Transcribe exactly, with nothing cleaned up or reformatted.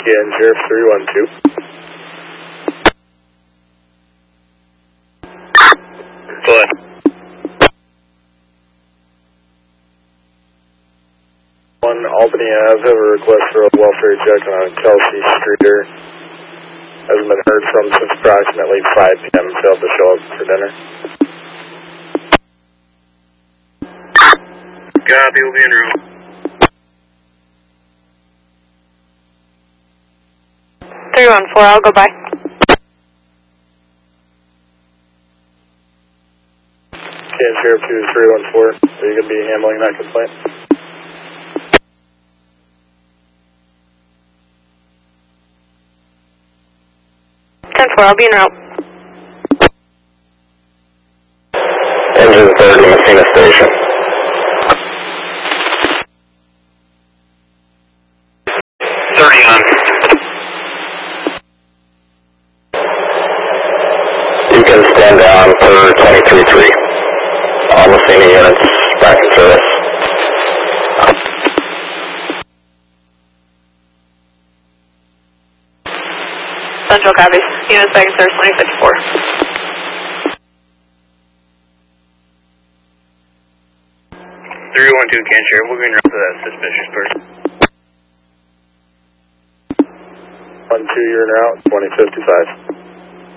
Scan Sheriff three one two. What? One Albany Ave, have a request for a welfare check on Kelsey Streeter. Hasn't been heard from since approximately five p m Failed to show up for dinner. Copy, we'll be en route. three one four, I'll go by. Scan Sheriff two three one four, are you going to be handling that complaint? ten four, I'll be en route. Engine thirty, Messina Station. thirty on. You can stand down for twenty-three three. All Messina units back in service. Central copies. Units back in service, twenty fifty-four. three one two, Can Sheriff, we'll be en route to that suspicious person. one two, you're in route, twenty fifty-five.